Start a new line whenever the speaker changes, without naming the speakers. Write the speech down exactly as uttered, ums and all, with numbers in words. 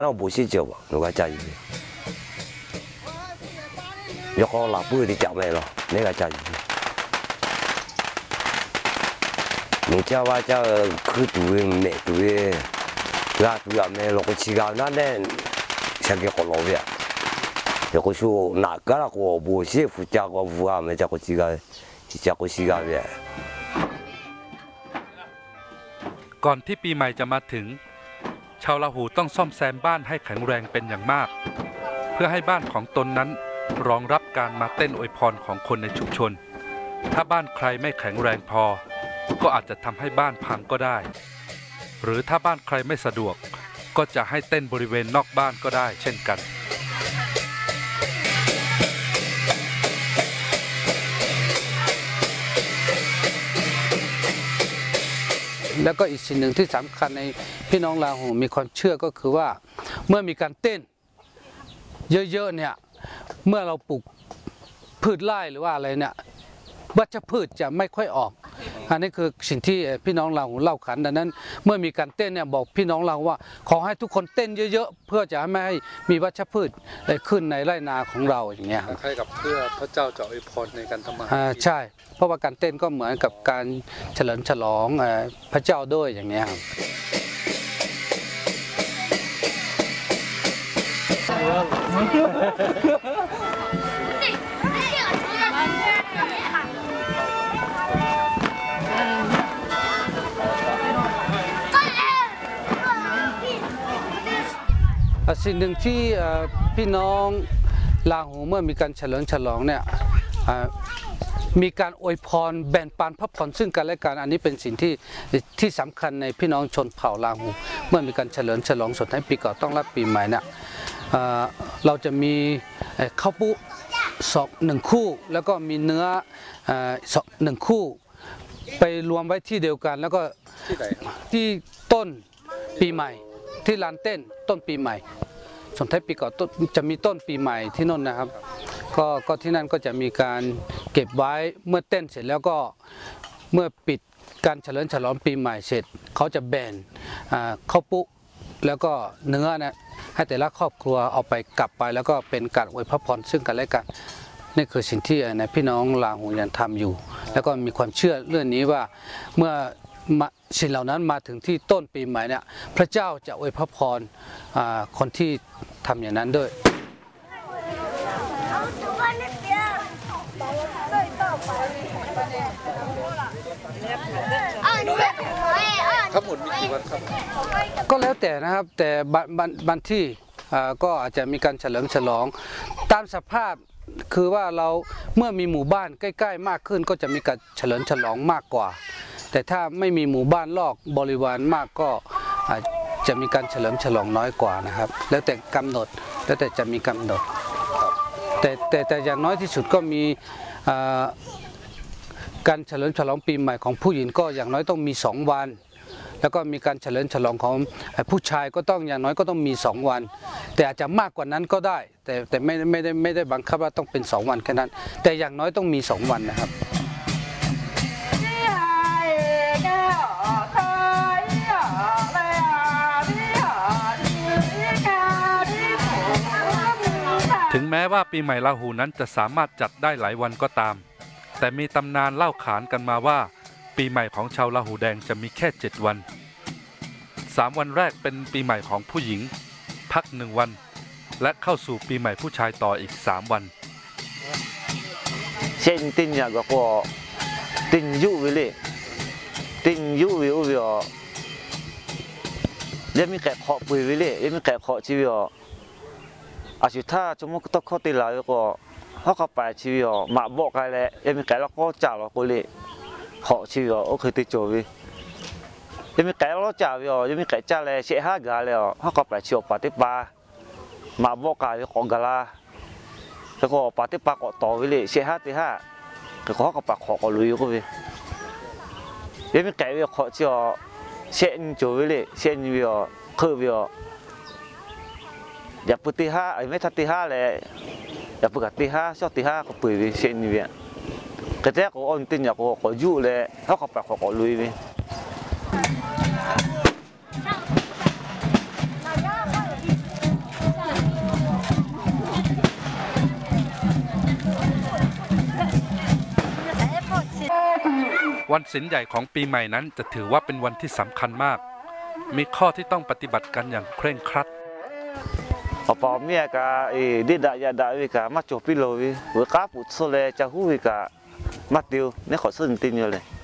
那不是酒吧，如果加鱼，要靠老布的脚没了，那个加鱼。你叫我叫去读没读的，对啊，读也没落个起高那呢，先给我老别。有个说哪个那个不是副驾个副啊，没叫个起高，是叫个起高的。
ก่อนที่ปีใหม่จะมาถึงชาวลาหูต้องซ่อมแซมบ้านให้แข็งแรงเป็นอย่างมากเพื่อให้บ้านของตนนั้นรองรับการมาเต้นอวยพรของคนในชุมชนถ้าบ้านใครไม่แข็งแรงพอก็อาจจะทำให้บ้านพังก็ได้หรือถ้าบ้านใครไม่สะดวกก็จะให้เต้นบริเวณนอกบ้านก็ได้เช่นกัน
แล้วก็อีกสิ่งหนึ่งที่สำคัญในพี่น้องลาหูมีความเชื่อก็คือว่าเมื่อมีการเต้นเยอะๆเนี่ยเมื่อเราปลูกพืชไร่หรือว่าอะไรเนี่ยวัชพืชจะไม่ค่อยออกอันนี้คือสิ่งที่พี่น้องลาหูเล่าขานดังนั้นเมื่อมีการเต้นเนี่ยบอกพี่น้องเราว่าขอให้ทุกคนเต้นเยอะๆเพื่อจะไม่ให้มีวัชพืชขึ้นในไร่นาของเราอย่างเงี้ย
คล้ายกับเพื่อพระเจ้าจะอวยพรในการทำมาหากิน
ใช่เพราะว่าการเต้นก็เหมือนกับการเฉลิมฉลองพระเจ้าด้วยอย่างเงี้ยครับสิ่งหนึ่งที่พี่น้องลาหูเมื่อมีการเฉลิมฉลองเนี่ยมีการอวยพรแบ่งปันพระพรซึ่งกันและกันอันนี้เป็นสิ่งที่ที่สำคัญในพี่น้องชนเผ่าลาหูเมื่อมีการเฉลิมฉลองส่งท้ายปีเก่าต้อนรับปีใหม่เนี่ยเราจะมีข้าวปุ๊สองหนึ่งคู่แล้วก็มีเนื้อสองหนึ่งคู่ไปรวมไว้ที่เดียวกันแล้วก็ที่ต้นปีใหม่ที่ลานเต้นต้นปีใหม่ส่งท้ายปีเก่าจะมีต้นปีใหม่ที่นั่นนะครับก็ก็ที่นั่นก็จะมีการเก็บไว้เมื่อเต้นเสร็จแล้วก็เมื่อปิดการเฉลิมฉลองปีใหม่เสร็จเขาจะแบ่งข้าวปุ๊แล้วก็เนื้อนะให้แต่ละครอบครัวเอาไปกลับไปแล้วก็เป็นการอวยพรซึ่งกันและกันนี่คือสิ่งที่ในพี่น้องลาหูยังทำอยู่แล้วก็มีความเชื่อเรื่องนี้ว่าเมื่อสิ่งเหล่านั้นมาถึงที่ต้นปีใหม่เนี่ยพระเจ้าจะอวยพรคนที่ทำอย่างนั้นด้วย
ทั้งหมดมีกี่วันครับ
ก็แล้วแต่นะครับแต่บางที่ก็อาจจะมีการเฉลิมฉลองตามสภาพคือว่าเราเมื่อมีหมู่บ้านใกล้ๆมากขึ้นก็จะมีการเฉลิมฉลองมากกว่าแต่ถ้าไม่มีหมู่บ้านรอบบริวารมากก็จะมีการเฉลิมฉลองน้อยกว่านะครับแล้วแต่กำหนดแล้วแต่จะมีกำหนดแต่แต่แต่อย่างน้อยที่สุดก็มีการเฉลิมฉลองปีใหม่ของผู้หญิงก็อย่างน้อยต้องมีสองวันแล้วก็มีการเฉลิมฉลองของผู้ชายก็ต้องอย่างน้อยก็ต้องมีสองวันแต่อาจจะมากกว่านั้นก็ได้แต่แต่ไม่ไม่ได้ไม่ได้บังคับว่าต้องเป็นสองวันแค่นั้นแต่อย่างน้อยต้องมีสองวันนะครับ
ถึงแม้ว่าปีใหม่ลาหูนั้นจะสามารถจัดได้หลายวันก็ตามแต่มีตำนานเล่าขานกันมาว่าปีใหม่ของชาวลาหูแดงจะมีแค่เจ็ดวันสามวันแรกเป็นปีใหม่ของผู้หญิงพักหนึ่งวันและเข้าสู่ปีใหม่ผู้ชายต่ออีกสามวัน
เช่นตินอย่างก็ตินยูวิลตินยูวิววิวยังมีแก่ขอปุยวิลยังมีแก่ขอชีวิตอาชีพถ้าสมมติต้องเข้าตีลายก็เขาเข้าไปชีวิตมาบอกกันแล้วยังมีแก่แล้วก็จ่าเราก็เลยขอชีวิตโอเคติดจวิยังมีแก่แล้วจ่าวิยังมีแก่จ่าเลยเสียห้ากาแล้วเขาเข้าไปชีวิตปฏิบัติมาบอกกันของกาลาแล้วก็ปฏิบัติก็ต่อวิลเสียห้าตีห้าก็เขาเข้าไปขอก็ลุยก็วิยังมีแก่วิขอชีวิตเสียนจวิลเสียนวิคือวิอย่าพูดตีห้าไอ้ไม่ทัดตีห้าเลยอย่าพูดกับตีห้าชอบตีห้าก็ปืนเช่นนี้กระแทกก็อ่อนตินอยากก็ยุ่เลยเขาก็ปากก็ลุยไป
วันศีลใหญ่ของปีใหม่นั้นจะถือว่าเป็นวันที่สำคัญมากมีข้อที่ต้องปฏิบัติกันอย่างเคร่งครัด
พอปอมเนี่ยก็เอดิดายาดาวิกามาจบพิโลวิเวก้าปุตโซเลจะหูวิกามาติวเนี่ยขอซึ่งตินอยู่เลย